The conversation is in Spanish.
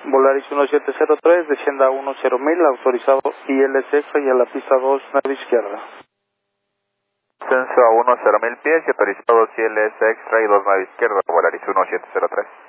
Volaris 1703, descienda a 10.000, autorizado ILS extra y a la pista 2, nave izquierda. Descenso a 10.000 pies y autorizado ILS extra y 2 nave izquierda, Volaris 1703.